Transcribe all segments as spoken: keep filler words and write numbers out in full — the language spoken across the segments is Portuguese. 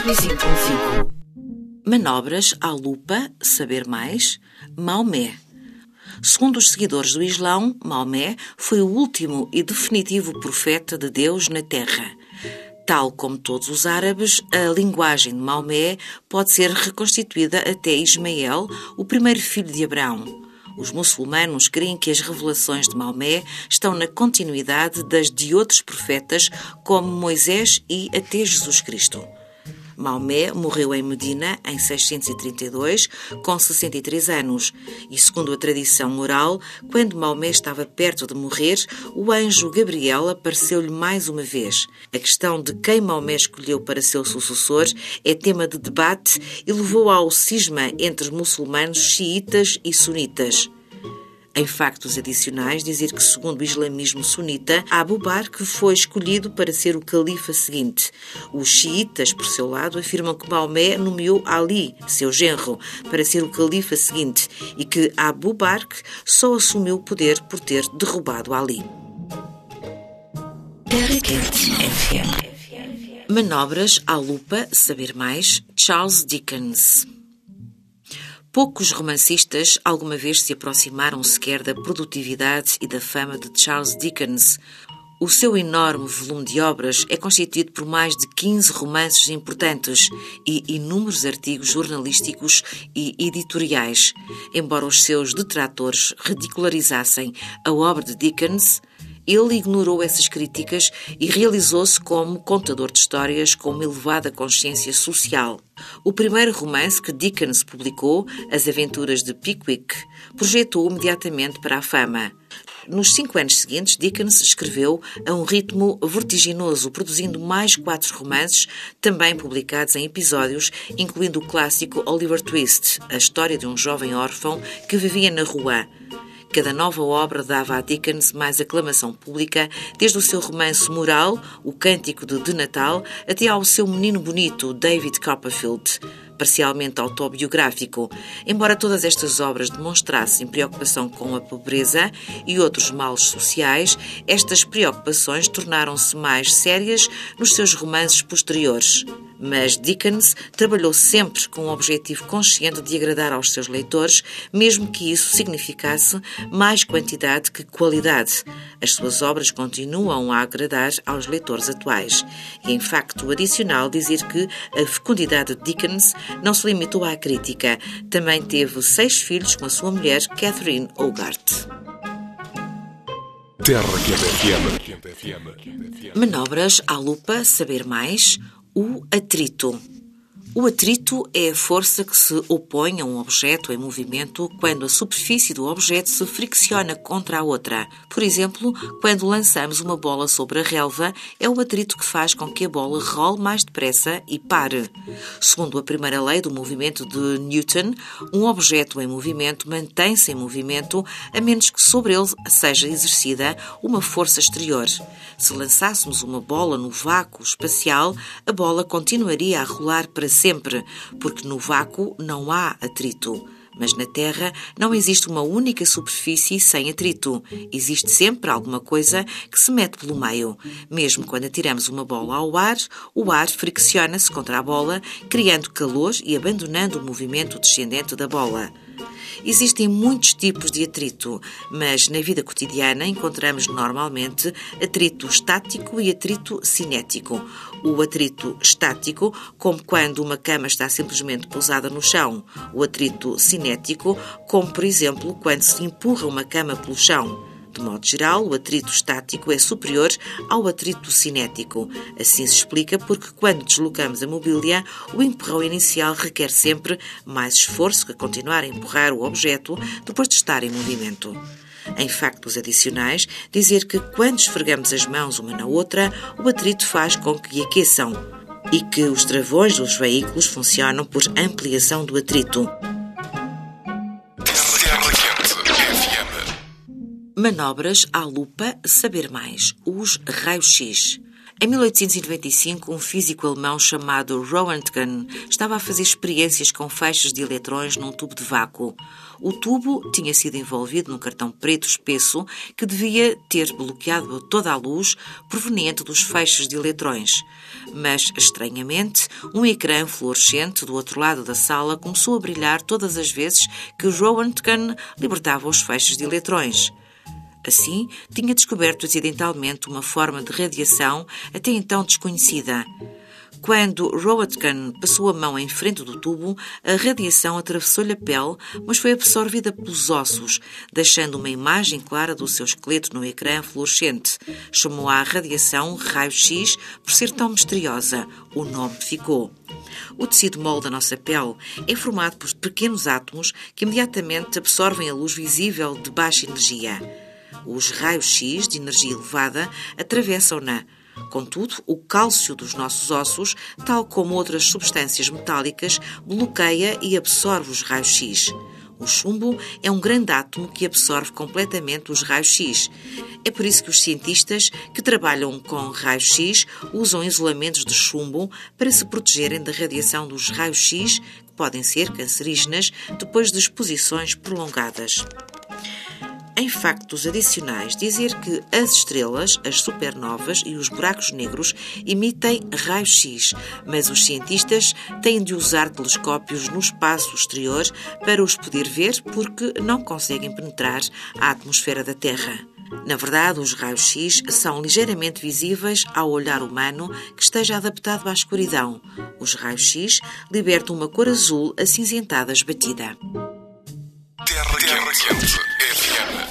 Risinho consigo. Manobras à lupa, saber mais, Maomé. Segundo os seguidores do Islão, Maomé foi o último e definitivo profeta de Deus na Terra. Tal como todos os árabes, a linguagem de Maomé pode ser reconstituída até Ismael, o primeiro filho de Abraão. Os muçulmanos creem que as revelações de Maomé estão na continuidade das de outros profetas, como Moisés e até Jesus Cristo. Maomé morreu em Medina em seiscentos e trinta e dois, com sessenta e três anos, e segundo a tradição oral, quando Maomé estava perto de morrer, o anjo Gabriel apareceu-lhe mais uma vez. A questão de quem Maomé escolheu para seu sucessor é tema de debate e levou ao cisma entre muçulmanos xiitas e sunitas. Em factos adicionais, dizer que, segundo o islamismo sunita, Abu Bakr foi escolhido para ser o califa seguinte. Os xiitas, por seu lado, afirmam que Maomé nomeou Ali, seu genro, para ser o califa seguinte e que Abu Bakr só assumiu o poder por ter derrubado Ali. Manobras à lupa, saber mais, Charles Dickens. Poucos romancistas alguma vez se aproximaram sequer da produtividade e da fama de Charles Dickens. O seu enorme volume de obras é constituído por mais de quinze romances importantes e inúmeros artigos jornalísticos e editoriais. Embora os seus detratores ridicularizassem a obra de Dickens, ele ignorou essas críticas e realizou-se como contador de histórias com uma elevada consciência social. O primeiro romance que Dickens publicou, As Aventuras de Pickwick, projetou imediatamente para a fama. Nos cinco anos seguintes, Dickens escreveu a um ritmo vertiginoso, produzindo mais quatro romances, também publicados em episódios, incluindo o clássico Oliver Twist, a história de um jovem órfão que vivia na rua. Cada nova obra dava a Dickens mais aclamação pública, desde o seu romance moral, O Cântico de Natal, até ao seu menino bonito, David Copperfield, parcialmente autobiográfico. Embora todas estas obras demonstrassem preocupação com a pobreza e outros males sociais, estas preocupações tornaram-se mais sérias nos seus romances posteriores. Mas Dickens trabalhou sempre com o objetivo consciente de agradar aos seus leitores, mesmo que isso significasse mais quantidade que qualidade. As suas obras continuam a agradar aos leitores atuais. E, em facto adicional, dizer que a fecundidade de Dickens não se limitou à crítica. Também teve seis filhos com a sua mulher, Catherine Hogarth. Terra F M. Manobras à lupa, saber mais, o atrito. O atrito é a força que se opõe a um objeto em movimento quando a superfície do objeto se fricciona contra a outra. Por exemplo, quando lançamos uma bola sobre a relva, é o atrito que faz com que a bola role mais depressa e pare. Segundo a primeira lei do movimento de Newton, um objeto em movimento mantém-se em movimento a menos que sobre ele seja exercida uma força exterior. Se lançássemos uma bola no vácuo espacial, a bola continuaria a rolar para sempre, porque no vácuo não há atrito. Mas na Terra não existe uma única superfície sem atrito. Existe sempre alguma coisa que se mete pelo meio. Mesmo quando atiramos uma bola ao ar, o ar fricciona-se contra a bola, criando calor e abandonando o movimento descendente da bola. Existem muitos tipos de atrito, mas na vida cotidiana encontramos normalmente atrito estático e atrito cinético. O atrito estático, como quando uma cama está simplesmente pousada no chão. O atrito cinético, como por exemplo quando se empurra uma cama pelo chão. De modo geral, o atrito estático é superior ao atrito cinético. Assim se explica porque, quando deslocamos a mobília, o empurrão inicial requer sempre mais esforço que continuar a empurrar o objeto depois de estar em movimento. Em factos adicionais, dizer que, quando esfregamos as mãos uma na outra, o atrito faz com que aqueçam e que os travões dos veículos funcionam por ampliação do atrito. Manobras à lupa, saber mais, os raios-x. Em mil oitocentos e noventa e cinco, um físico alemão chamado Röntgen estava a fazer experiências com feixes de eletrões num tubo de vácuo. O tubo tinha sido envolvido num cartão preto espesso que devia ter bloqueado toda a luz proveniente dos feixes de eletrões. Mas, estranhamente, um ecrã fluorescente do outro lado da sala começou a brilhar todas as vezes que Röntgen libertava os feixes de eletrões. Assim, tinha descoberto acidentalmente uma forma de radiação até então desconhecida. Quando Röntgen passou a mão em frente do tubo, a radiação atravessou-lhe a pele, mas foi absorvida pelos ossos, deixando uma imagem clara do seu esqueleto no ecrã fluorescente. Chamou à radiação raio-x por ser tão misteriosa. O nome ficou. O tecido mole da nossa pele é formado por pequenos átomos que imediatamente absorvem a luz visível de baixa energia. Os raios-x de energia elevada atravessam-na. Contudo, o cálcio dos nossos ossos, tal como outras substâncias metálicas, bloqueia e absorve os raios-x. O chumbo é um grande átomo que absorve completamente os raios-x. É por isso que os cientistas que trabalham com raios-x usam isolamentos de chumbo para se protegerem da radiação dos raios-x, que podem ser cancerígenas depois de exposições prolongadas. Em factos adicionais, dizer que as estrelas, as supernovas e os buracos negros emitem raios-x, mas os cientistas têm de usar telescópios no espaço exterior para os poder ver porque não conseguem penetrar a atmosfera da Terra. Na verdade, os raios-x são ligeiramente visíveis ao olhar humano que esteja adaptado à escuridão. Os raios-x libertam uma cor azul acinzentada esbatida. Terra Quente F M.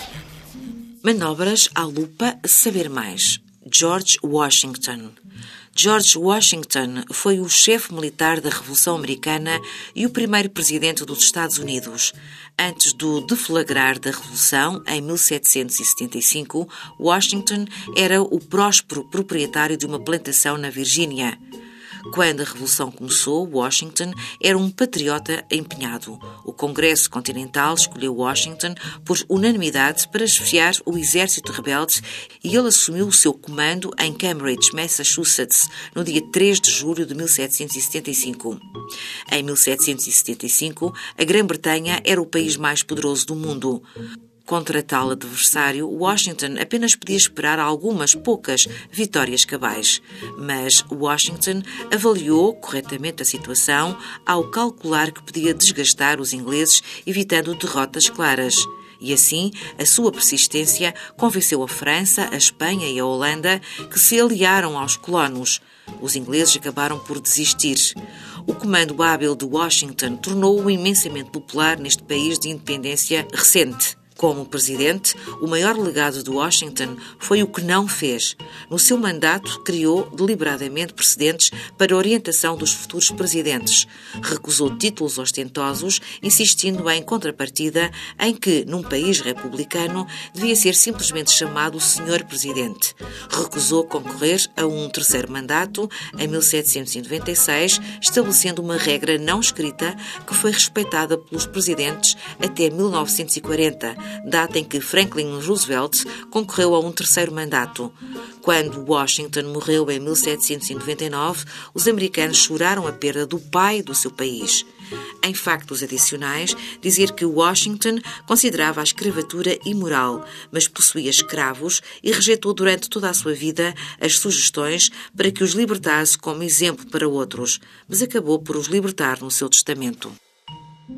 Manobras à lupa, saber mais. George Washington. George Washington foi o chefe militar da Revolução Americana e o primeiro presidente dos Estados Unidos. Antes do deflagrar da Revolução, em mil setecentos e setenta e cinco, Washington era o próspero proprietário de uma plantação na Virgínia. Quando a Revolução começou, Washington era um patriota empenhado. O Congresso Continental escolheu Washington por unanimidade para esfiar o exército rebelde e ele assumiu o seu comando em Cambridge, Massachusetts, no dia três de julho de mil setecentos e setenta e cinco. Em mil setecentos e setenta e cinco, a Grã-Bretanha era o país mais poderoso do mundo. Contra tal adversário, Washington apenas podia esperar algumas poucas vitórias cabais. Mas Washington avaliou corretamente a situação ao calcular que podia desgastar os ingleses, evitando derrotas claras. E assim, a sua persistência convenceu a França, a Espanha e a Holanda que se aliaram aos colonos. Os ingleses acabaram por desistir. O comando hábil de Washington tornou-o imensamente popular neste país de independência recente. Como presidente, o maior legado de Washington foi o que não fez. No seu mandato, criou deliberadamente precedentes para a orientação dos futuros presidentes. Recusou títulos ostentosos, insistindo em contrapartida em que, num país republicano, devia ser simplesmente chamado senhor Presidente. Recusou concorrer a um terceiro mandato em mil setecentos e noventa e seis, estabelecendo uma regra não escrita que foi respeitada pelos presidentes até mil novecentos e quarenta, data em que Franklin Roosevelt concorreu a um terceiro mandato. Quando Washington morreu em mil setecentos e noventa e nove, os americanos choraram a perda do pai do seu país. Em factos adicionais, dizer que Washington considerava a escravatura imoral, mas possuía escravos e rejeitou durante toda a sua vida as sugestões para que os libertasse como exemplo para outros, mas acabou por os libertar no seu testamento.